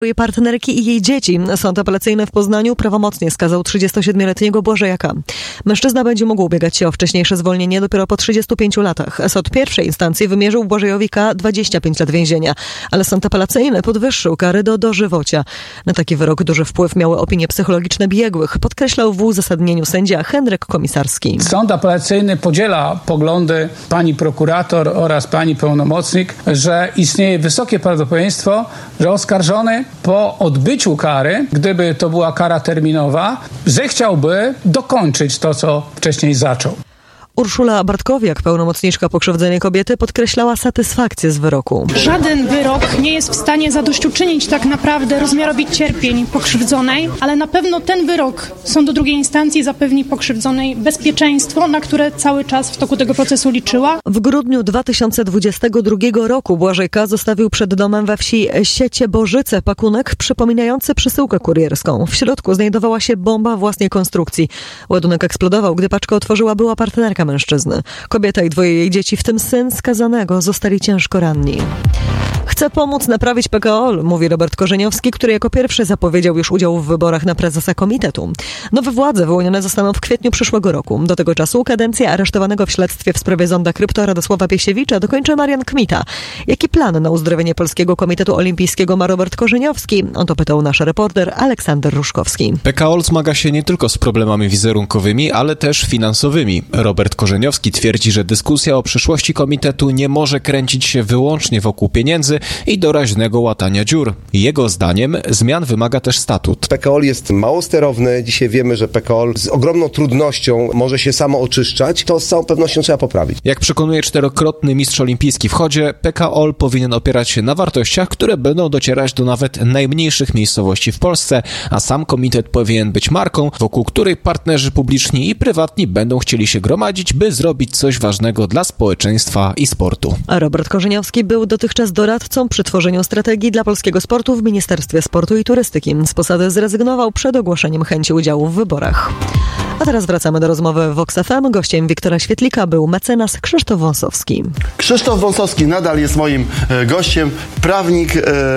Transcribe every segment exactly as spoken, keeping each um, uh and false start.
jej partnerki i jej dzieci. Sąd apelacyjny w Poznaniu prawomocnie skazał trzydziestosiedmioletniego Błażejaka. Mężczyzna będzie mógł ubiegać się o wcześniejsze zwolnienie dopiero po trzydziestu pięciu latach. Sąd pierwszej instancji wymierzył Błażejowi K. dwadzieścia pięć lat więzienia, ale sąd apelacyjny podwyższył kary do dożywocia. Na taki wyrok duży wpływ miały opinie psychologiczne biegłych, podkreślał w uzasadnieniu sędzia Henryk Komisarski. Sąd apelacyjny podziela poglądy pani prokurator oraz pani pełnomocnik, że istnieje wysokie prawdopodobieństwo, że oskarżony po odbyciu kary, gdyby to była kara terminowa, zechciałby dokończyć to, co wcześniej zaczął. Urszula Bartkowiak, pełnomocniczka pokrzywdzonej kobiety, podkreślała satysfakcję z wyroku. Żaden wyrok nie jest w stanie zadośćuczynić tak naprawdę rozmiarowi cierpień pokrzywdzonej, ale na pewno ten wyrok sądu drugiej instancji zapewni pokrzywdzonej bezpieczeństwo, na które cały czas w toku tego procesu liczyła. W grudniu dwa tysiące dwudziestego drugiego roku Błażej K. zostawił przed domem we wsi Siecie Bożyce pakunek przypominający przesyłkę kurierską. W środku znajdowała się bomba własnej konstrukcji. Ładunek eksplodował, gdy paczkę otworzyła była partnerka mężczyzny. Kobieta i dwoje jej dzieci, w tym syn skazanego, zostali ciężko ranni. Chce pomóc naprawić P K O L, mówi Robert Korzeniowski, który jako pierwszy zapowiedział już udział w wyborach na prezesa komitetu. Nowe władze wyłonione zostaną w kwietniu przyszłego roku. Do tego czasu kadencję aresztowanego w śledztwie w sprawie zonda krypto Radosława Piesiewicza dokończy Marian Kmita. Jaki plan na uzdrowienie Polskiego Komitetu Olimpijskiego ma Robert Korzeniowski? On to pytał nasz reporter Aleksander Ruszkowski. P K O L zmaga się nie tylko z problemami wizerunkowymi, ale też finansowymi. Robert Korzeniowski twierdzi, że dyskusja o przyszłości komitetu nie może kręcić się wyłącznie wokół pieniędzy i doraźnego łatania dziur. Jego zdaniem zmian wymaga też statut. P K O L jest mało sterowny. Dzisiaj wiemy, że P K O L z ogromną trudnością może się samo oczyszczać. To z całą pewnością trzeba poprawić. Jak przekonuje czterokrotny mistrz olimpijski w chodzie, P K O L powinien opierać się na wartościach, które będą docierać do nawet najmniejszych miejscowości w Polsce, a sam komitet powinien być marką, wokół której partnerzy publiczni i prywatni będą chcieli się gromadzić, by zrobić coś ważnego dla społeczeństwa i sportu. A Robert Korzeniowski był dotychczas doradcą przy tworzeniu strategii dla polskiego sportu w Ministerstwie Sportu i Turystyki. Z posady zrezygnował przed ogłoszeniem chęci udziału w wyborach. A teraz wracamy do rozmowy w Vox F M. Gościem Wiktora Świetlika był mecenas Krzysztof Wąsowski. Krzysztof Wąsowski nadal jest moim gościem. Prawnik,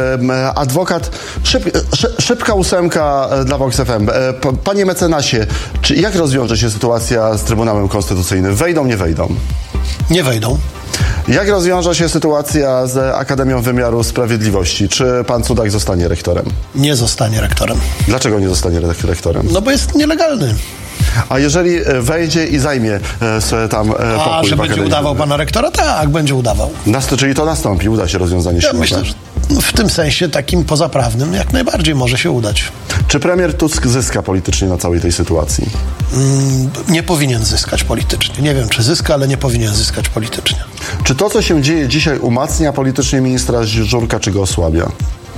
adwokat. Szyb, szybka ósemka dla Vox F M. Panie mecenasie, czy jak rozwiąże się sytuacja z Trybunałem Konstytucyjnym? Wejdą, nie wejdą? Nie wejdą. Jak rozwiąże się sytuacja z Akademią Wymiaru Sprawiedliwości? Czy pan Cudak zostanie rektorem? Nie zostanie rektorem. Dlaczego nie zostanie rektorem? No bo jest nielegalny. A jeżeli wejdzie i zajmie sobie tam pokój A, że będzie udawał pana rektora? Tak, będzie udawał. Nast- czyli to nastąpi, uda się rozwiązanie Ja siłowe. myślę, że w tym sensie takim pozaprawnym jak najbardziej może się udać. Czy premier Tusk zyska politycznie na całej tej sytuacji? Mm, nie powinien zyskać politycznie. Nie wiem, czy zyska, ale nie powinien zyskać politycznie. Czy to, co się dzieje dzisiaj, umacnia politycznie ministra Żurka, czy go osłabia?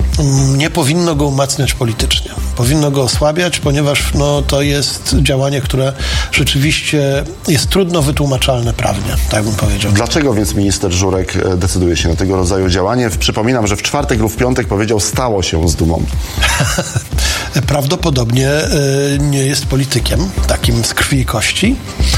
Nie powinno go umacniać politycznie. Powinno go osłabiać, ponieważ no, to jest działanie, które rzeczywiście jest trudno wytłumaczalne prawnie, tak bym powiedział. Dlaczego więc minister Żurek decyduje się na tego rodzaju działanie? Przypominam, że w czwartek lub w piątek powiedział, stało się z dumą. Prawdopodobnie y, nie jest politykiem, takim z krwi i kości,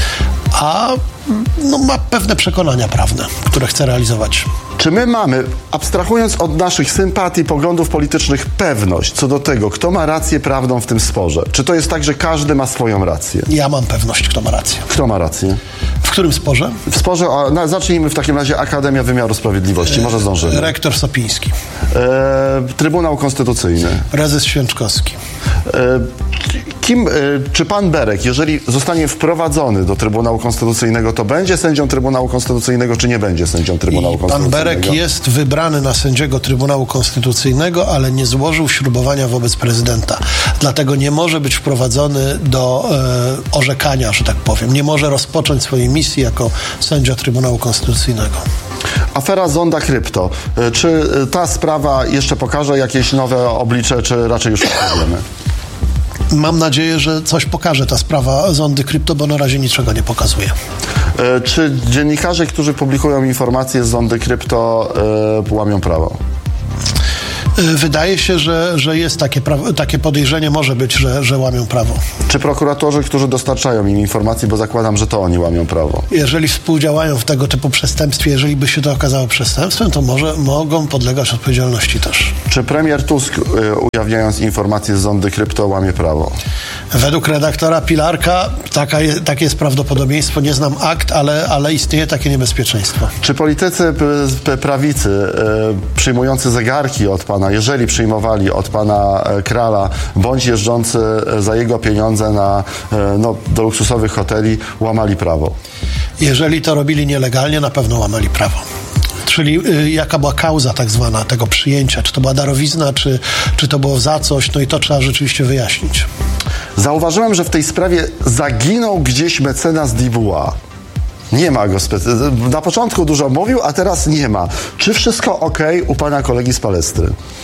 a no, ma pewne przekonania prawne, które chce realizować. Czy my mamy, abstrahując od naszych sympatii, poglądów politycznych, pewność co do tego, kto ma rację prawną w tym sporze? Czy to jest tak, że każdy ma swoją rację? Ja mam pewność, kto ma rację. Kto ma rację? W którym sporze? W sporze, o, no, zacznijmy w takim razie Akademia Wymiaru Sprawiedliwości. Może zdążymy. Rektor Sopiński. E, Trybunał Konstytucyjny. Prezes Święczkowski. E, kim, e, czy pan Berek, jeżeli zostanie wprowadzony do Trybunału Konstytucyjnego, to będzie sędzią Trybunału Konstytucyjnego, czy nie będzie sędzią Trybunału I Konstytucyjnego? Pan Berek jest wybrany na sędziego Trybunału Konstytucyjnego, ale nie złożył ślubowania wobec prezydenta. Dlatego nie może być wprowadzony do e, orzekania, że tak powiem. Nie może rozpocząć swojej misji jako sędzia Trybunału Konstytucyjnego. Afera zonda krypto. Czy ta sprawa jeszcze pokaże jakieś nowe oblicze, czy raczej już nie wiemy? Mam nadzieję, że coś pokaże ta sprawa zondy krypto, bo na razie niczego nie pokazuje. E, czy dziennikarze, którzy publikują informacje z zondy krypto, e, łamią prawo? Wydaje się, że, że jest takie, pra- takie podejrzenie, może być, że, że łamią prawo. Czy prokuratorzy, którzy dostarczają im informacji, bo zakładam, że to oni łamią prawo? Jeżeli współdziałają w tego typu przestępstwie, jeżeli by się to okazało przestępstwem, to może mogą podlegać odpowiedzialności też. Czy premier Tusk, y, ujawniając informacje z zondy krypto, łamie prawo? Według redaktora Pilarka taka je, takie jest prawdopodobieństwo. Nie znam akt, ale, ale istnieje takie niebezpieczeństwo. Czy politycy p- prawicy y, przyjmujący zegarki od pana, jeżeli przyjmowali od pana y, Krala, bądź jeżdżący y, za jego pieniądze na, y, no, do luksusowych hoteli, łamali prawo? Jeżeli to robili nielegalnie, na pewno łamali prawo. Czyli y, jaka była kauza tak zwana tego przyjęcia? Czy to była darowizna, czy, czy to było za coś? No i to trzeba rzeczywiście wyjaśnić. Zauważyłem, że w tej sprawie zaginął gdzieś mecenas Dibuła. Nie ma go. Specy- Na początku dużo mówił, a teraz nie ma. Czy wszystko ok u pana kolegi z Palestry?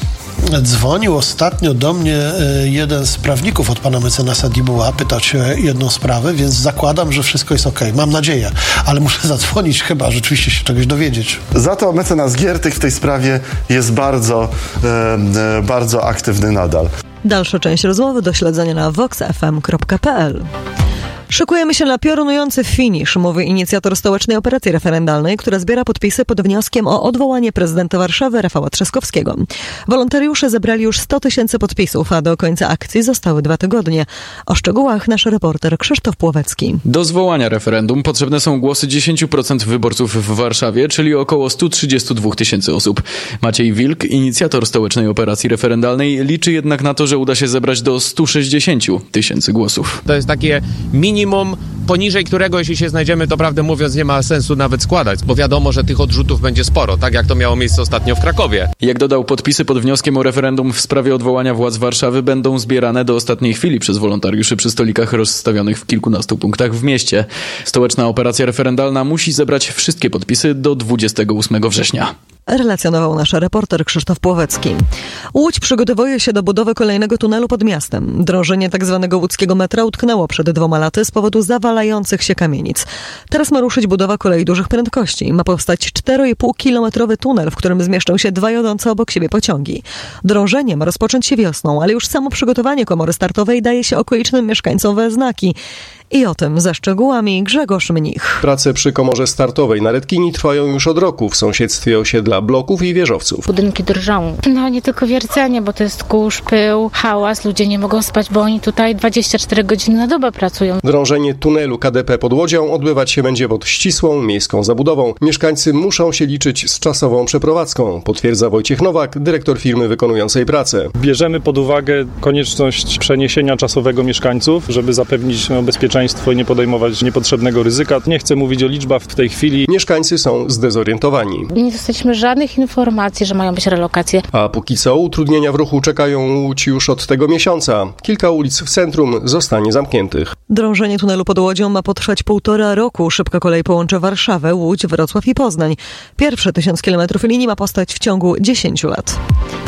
Dzwonił ostatnio do mnie y, jeden z prawników od pana mecenasa Dibuła, pytał się jedną sprawę, więc zakładam, że wszystko jest okej. Mam nadzieję, ale muszę zadzwonić chyba, rzeczywiście się czegoś dowiedzieć. Za to mecenas Giertych w tej sprawie jest bardzo, e, e, bardzo aktywny nadal. Dalsza część rozmowy do śledzenia na vox f m kropka p l. Szykujemy się na piorunujący finisz, mówi inicjator stołecznej operacji referendalnej, która zbiera podpisy pod wnioskiem o odwołanie prezydenta Warszawy Rafała Trzaskowskiego. Wolontariusze zebrali już sto tysięcy podpisów, a do końca akcji zostały dwa tygodnie. O szczegółach nasz reporter Krzysztof Płowecki. Do zwołania referendum potrzebne są głosy dziesięć procent wyborców w Warszawie, czyli około sto trzydzieści dwa tysięcy osób. Maciej Wilk, inicjator stołecznej operacji referendalnej, liczy jednak na to, że uda się zebrać do stu sześćdziesięciu tysięcy głosów. To jest takie minimum, poniżej którego, jeśli się znajdziemy, to prawdę mówiąc nie ma sensu nawet składać, bo wiadomo, że tych odrzutów będzie sporo, tak jak to miało miejsce ostatnio w Krakowie. Jak dodał, podpisy pod wnioskiem o referendum w sprawie odwołania władz Warszawy będą zbierane do ostatniej chwili przez wolontariuszy przy stolikach rozstawionych w kilkunastu punktach w mieście. Stołeczna operacja referendalna musi zebrać wszystkie podpisy do dwudziestego ósmego września. Relacjonował nasz reporter Krzysztof Płowecki. Łódź przygotowuje się do budowy kolejnego tunelu pod miastem. Drążenie tzw. łódzkiego metra utknęło przed dwoma laty z powodu zawalających się kamienic. Teraz ma ruszyć budowa kolei dużych prędkości. Ma powstać cztery i pół kilometrowy tunel, w którym zmieszczą się dwa jadące obok siebie pociągi. Drążenie ma rozpocząć się wiosną, ale już samo przygotowanie komory startowej daje się okolicznym mieszkańcom we znaki. I o tym ze szczegółami Grzegorz Mnich. Prace przy komorze startowej na Redkini trwają już od roku w sąsiedztwie osiedla bloków i wieżowców. Budynki drżą. No nie tylko wiercenie, bo to jest kurz, pył, hałas. Ludzie nie mogą spać, bo oni tutaj dwadzieścia cztery godziny na dobę pracują. Drążenie tunelu K D P pod Łodzią odbywać się będzie pod ścisłą miejską zabudową. Mieszkańcy muszą się liczyć z czasową przeprowadzką, potwierdza Wojciech Nowak, dyrektor firmy wykonującej pracę. Bierzemy pod uwagę konieczność przeniesienia czasowego mieszkańców, żeby zapewnić no, bezpieczeństwo i nie podejmować niepotrzebnego ryzyka. Nie chcę mówić o liczbach w tej chwili. Mieszkańcy są zdezorientowani. Nie dostaliśmy żadnych informacji, że mają być relokacje. A póki co utrudnienia w ruchu czekają Łódź już od tego miesiąca. Kilka ulic w centrum zostanie zamkniętych. Drążenie tunelu pod Łodzią ma potrwać półtora roku. Szybka kolej połączy Warszawę, Łódź, Wrocław i Poznań. Pierwsze tysiąc kilometrów linii ma powstać w ciągu dziesięciu lat.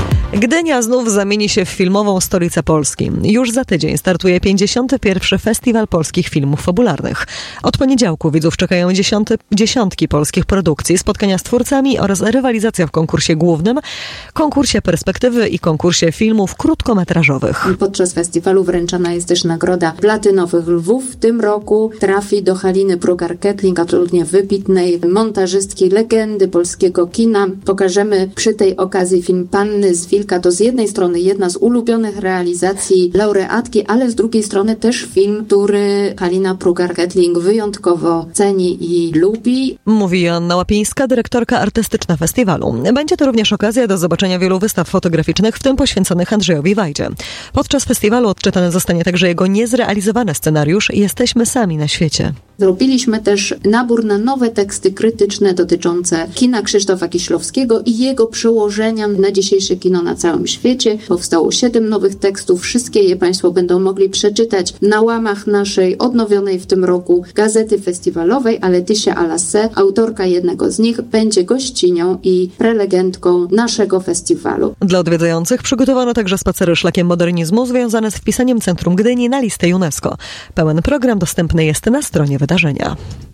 Gdynia znów zamieni się w filmową stolicę Polski. Już za tydzień startuje pięćdziesiąty pierwszy Festiwal Polskich Filmów Fabularnych. Od poniedziałku widzów czekają dziesiąty, dziesiątki polskich produkcji, spotkania z twórcami oraz rywalizacja w konkursie głównym, konkursie perspektywy i konkursie filmów krótkometrażowych. Podczas festiwalu wręczana jest też nagroda Platynowych Lwów. W tym roku trafi do Haliny Prugar-Kettling, absolutnie wybitnej montażystki, legendy polskiego kina. Pokażemy przy tej okazji film Panny z Wilka. To z jednej strony jedna z ulubionych realizacji laureatki, ale z drugiej strony też film, który Halina Prugar-Kettling wyjątkowo ceni i lubi. Mówi Joanna Łapińska, dyrektorka artystyczna festiwalu. Będzie to również okazja do zobaczenia wielu wystaw fotograficznych, w tym poświęconych Andrzejowi Wajdzie. Podczas festiwalu odczytany zostanie także jego niezrealizowany scenariusz Jesteśmy sami na świecie. Zrobiliśmy też nabór na nowe teksty krytyczne dotyczące kina Krzysztofa Kieślowskiego i jego przełożenia na dzisiejsze kino na całym świecie. Powstało siedem nowych tekstów. Wszystkie je Państwo będą mogli przeczytać na łamach naszej odnowionej w tym roku gazety festiwalowej, ale Laetitia Alassé, autorka jednego z nich, będzie gościnią i prelegentką naszego festiwalu. Dla odwiedzających przygotowano także spacery szlakiem modernizmu związane z wpisaniem Centrum Gdyni na listę UNESCO. Pełen program dostępny jest na stronie wydarzenia.